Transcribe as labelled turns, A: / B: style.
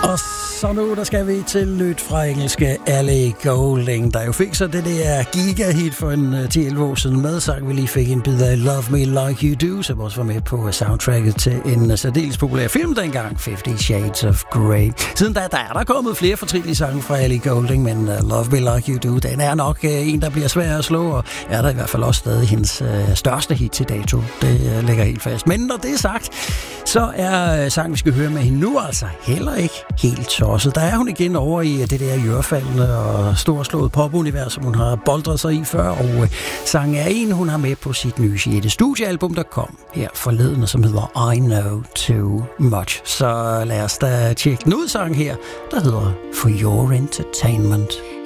A: Og så nu, der skal vi til nyt fra engelske Ellie Goulding, der jo fik så det der gigahit for en 10-11 år siden med sang, vi lige fik en bid af Love Me Like You Do, som også var med på soundtracket til en særdeles populær film dengang, 50 Shades of Grey. Siden da er der kommet flere fortrinlige sange fra Ellie Goulding, men Love Me Like You Do, den er nok en, der bliver svær at slå, og er der i hvert fald også stadig hendes største hit til dato. Det ligger helt fast. Men når det er sagt, så er sangen, vi skal høre med hende nu, altså heller ikke helt tosset. Der er hun igen over i det der jørfaldende og storslået popunivers, som hun har boldret sig i før, og sangen er en, hun har med på sit nye 6. studiealbum, der kom her forleden, som hedder I Know Too Much. Så lad os da tjekke den ud, sang her, der hedder For Your Entertainment.